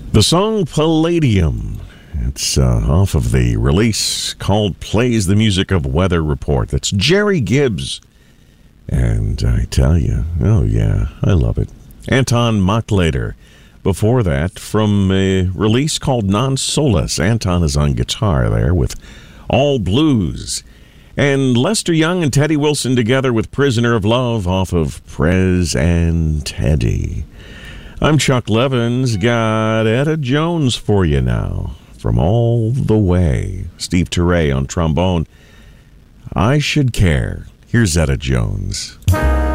The song Palladium. It's off of the release called Plays the Music of Weather Report. That's Jerry Gibbs. And I tell you, oh yeah, I love it. Anton Mochlader. Before that, from a release called Non Solus. Anton is on guitar there with All Blues. And Lester Young and Teddy Wilson together with Prisoner of Love off of Prez and Teddy. I'm Chuck Levins. Got Etta Jones for you now. From All the Way. Steve Turre on trombone. I Should Care. Here's Etta Jones.